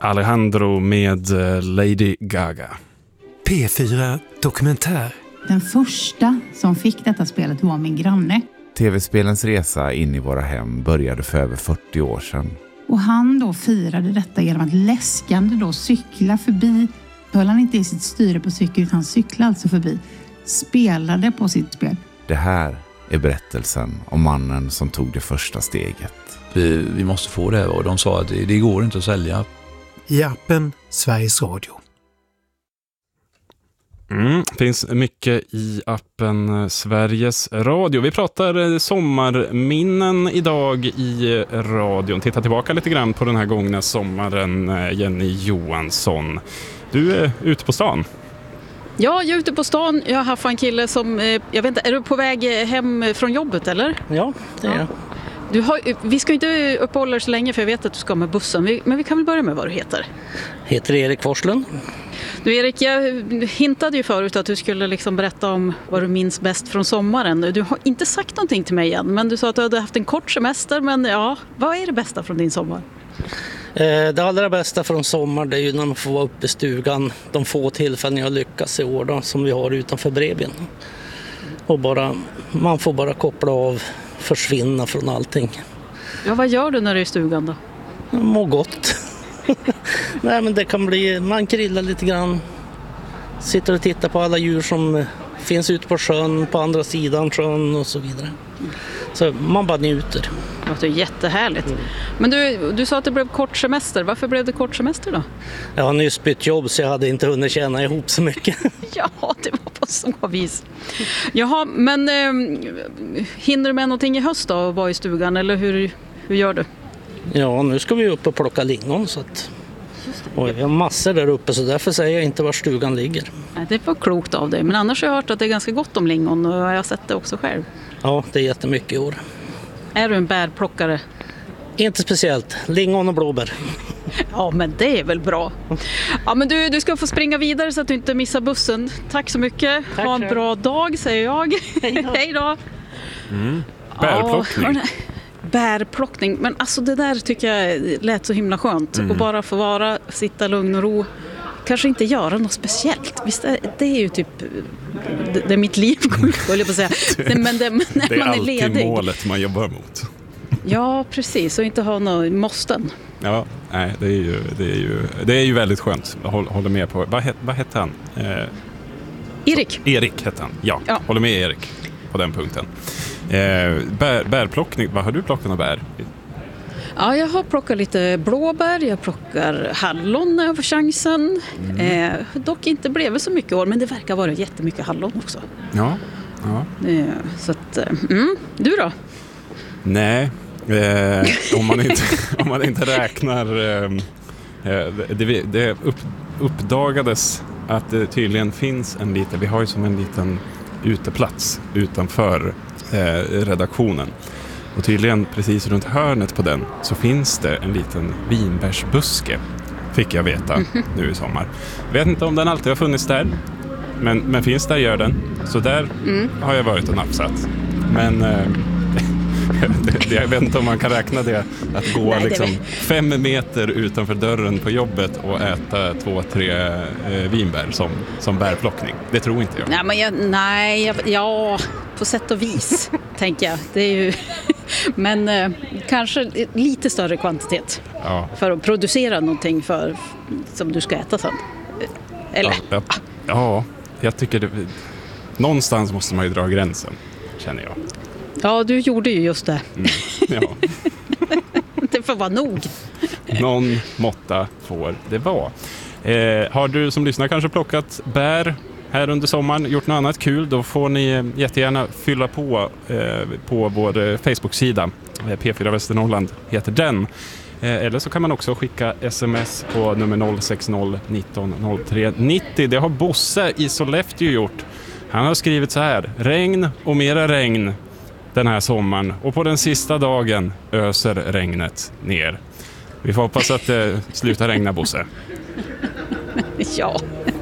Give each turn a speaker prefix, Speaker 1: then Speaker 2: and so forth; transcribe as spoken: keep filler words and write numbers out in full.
Speaker 1: Alejandro med Lady Gaga.
Speaker 2: P fyra Dokumentär.
Speaker 3: Den första som fick detta spelet var min granne.
Speaker 4: Tv-spelens resa in i våra hem började för över fyrtio år sedan.
Speaker 3: Och han då firade detta genom att läskande då cykla förbi. Höll han inte i sitt styre på cykel utan cyklade alltså förbi. Spelade på sitt spel.
Speaker 4: Det här är berättelsen om mannen som tog det första steget.
Speaker 5: Vi, vi måste få det och de sa att det, det går inte att sälja.
Speaker 2: I appen Sveriges Radio.
Speaker 1: Mm, finns mycket i appen Sveriges Radio. Vi pratar sommarminnen idag i radion. Titta tillbaka lite grann på den här gångna sommaren, Jenny Johansson. Du är ute på stan.
Speaker 6: Ja, jag är ute på stan. Jag har en kille som, jag vet inte, är du på väg hem från jobbet eller?
Speaker 7: Ja, det är jag.
Speaker 6: Du har, vi ska inte uppehålla så länge för jag vet att du ska med bussen. Men vi kan väl börja med vad du heter.
Speaker 7: Heter Erik Forslund.
Speaker 6: Du Erik, jag hintade ju förut att du skulle liksom berätta om vad du minns bäst från sommaren. Du har inte sagt någonting till mig än, men du sa att du hade haft en kort semester. Men ja, vad är det bästa från din sommar?
Speaker 7: Det allra bästa från sommar det är ju när man får vara uppe i stugan. De få tillfällen jag lyckas i år då, som vi har utanför Bredbyn. Och bara, man får bara koppla av, försvinna från allting.
Speaker 6: Ja, vad gör du när du är i stugan då?
Speaker 7: Jag mår gott. Nej, men det kan bli, man grillar lite grann. Sitter och tittar på alla djur som finns ute på sjön, på andra sidan sjön och så vidare. Så man bara njuter.
Speaker 6: Det är jättehärligt. Mm. Men du, du sa att det blev kort semester. Varför blev det kort semester då?
Speaker 7: Jag har nyss bytt jobb så jag hade inte hunnit tjäna ihop så mycket.
Speaker 6: Ja, det var på så vis. Jaha, men eh, hinner du med någonting i höst då och vara i stugan eller hur, hur gör du?
Speaker 7: Ja, nu ska vi upp och plocka lingon så att... Och vi har massor där uppe så därför säger jag inte var stugan ligger.
Speaker 6: Nej, det var klokt av dig. Men annars har jag hört att det är ganska gott om lingon och jag har sett det också själv.
Speaker 7: Ja, det är jättemycket i år.
Speaker 6: Är du en bärplockare?
Speaker 7: Inte speciellt. Lingon och blåbär.
Speaker 6: Ja, men det är väl bra. Ja, men du, du ska få springa vidare så att du inte missar bussen. Tack så mycket. Tack, ha en bra dag, säger jag. Hej då.
Speaker 1: Mm. Bärplockning.
Speaker 6: Ja, bärplockning. Men alltså det där tycker jag lät så himla skönt. Mm. Och bara få vara, sitta lugn och ro. Kanske inte göra något speciellt. Visst, det är ju typ det, det är mitt liv, går jag på att säga. Det, men det, när
Speaker 1: det är
Speaker 6: man är
Speaker 1: alltid
Speaker 6: ledig.
Speaker 1: målet man jobbar mot.
Speaker 6: Ja, precis. Och inte ha några måsten.
Speaker 1: Ja, nej, det är ju, det är ju, det är ju väldigt skönt. Jag håller med på. Vad, het, vad hette han? Eh,
Speaker 6: Erik.
Speaker 1: Erik hette han. Ja, ja, håller med Erik på den punkten. Eh, bär, bärplockning. Vad har du plockat några bär?
Speaker 6: Ja, jag har plockat lite blåbär, jag plockar hallon när jag får chansen. Mm. Eh, dock inte blev det så mycket år, men det verkar vara jättemycket hallon också.
Speaker 1: Ja, ja.
Speaker 6: Eh, så att, eh, mm. Du då?
Speaker 1: Nej, eh, om, man inte, om man inte räknar... Eh, det det upp, uppdagades att det tydligen finns en liten... Vi har ju som en liten uteplats utanför eh, redaktionen. Och tydligen precis runt hörnet på den så finns det en liten vinbärsbuske, fick jag veta nu i sommar. Jag vet inte om den alltid har funnits där, men, men finns där gör den. Så där mm. har jag varit och napsat. Men eh, det, jag vet inte om man kan räkna det att gå nej, liksom fem meter utanför dörren på jobbet och äta två, tre eh, vinbär som, som bärplockning. Det tror inte jag.
Speaker 6: Nej, men jag, nej jag, ja, på sätt och vis tänker jag. Det är ju... Men eh, kanske lite större kvantitet ja. För att producera någonting för, som du ska äta sen. Eller?
Speaker 1: Ja, jag, ja, jag tycker det, någonstans måste man ju dra gränsen, känner jag.
Speaker 6: Ja, du gjorde ju just det.
Speaker 1: Mm, ja.
Speaker 6: Det får vara nog.
Speaker 1: Någon måtta får det vara. Eh, har du som lyssnar kanske plockat bär här under sommaren, gjort något annat kul, då får ni jättegärna fylla på eh, på vår Facebook-sida. P fyra Västernorrland heter den. Eh, eller så kan man också skicka sms på nummer noll sex noll nitton noll tre nittio. Det har Bosse i Sollefteå gjort. Han har skrivit så här: regn och mera regn den här sommaren. Och på den sista dagen öser regnet ner. Vi får hoppas att det slutar regna, Bosse.
Speaker 6: Ja.